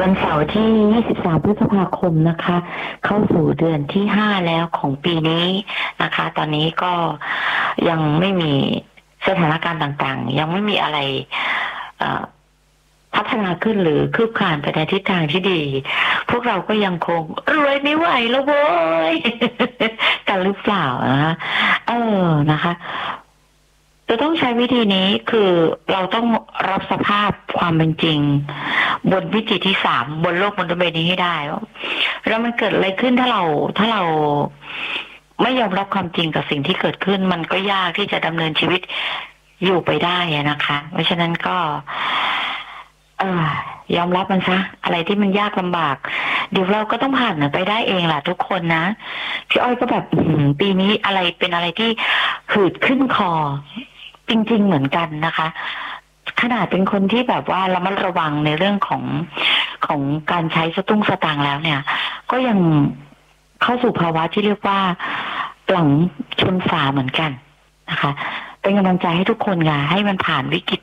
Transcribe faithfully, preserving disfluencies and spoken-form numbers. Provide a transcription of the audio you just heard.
วันเสาร์ที่ยี่สิบสามพฤษภาคมนะคะเข้าสู่เดือนที่ห้าแล้วของปีนี้นะคะตอนนี้ก็ยังไม่มีสถานการณ์ต่างๆยังไม่มีอะไรพัฒนาขึ้นหรือคืบคลานไปในทิศทางที่ดีพวกเราก็ยังคงรวยไม่ไหวแล้วโว้ยกันหรือเปล่านะเออนะคะจะต้องใช้วิธีนี้คือเราต้องรับสภาพความเป็นจริงบนวิจิตรที่สามบนโลกบนโลกใบนี้ให้ได้แล้วมันเกิดอะไรขึ้นถ้าเราถ้าเราไม่ยอมรับความจริงกับสิ่งที่เกิดขึ้นมันก็ยากที่จะดำเนินชีวิตอยู่ไปได้นะคะเพราะฉะนั้นก็เออยอมรับมันซะอะไรที่มันยากลำบากเดี๋ยวเราก็ต้องผ่านไปได้เองแหละทุกคนนะพี่อ้อยก็แบบปีนี้อะไรเป็นอะไรที่หืดขึ้นคอจริงๆเหมือนกันนะคะขนาดเป็นคนที่แบบว่าระมัดระวังในเรื่องของของการใช้สตุ้งสตางค์แล้วเนี่ยก็ยังเข้าสู่ภาวะที่เรียกว่าหลังชนฝาเหมือนกันนะคะเป็นกำลังใจให้ทุกคนค่ะให้มันผ่านวิกฤต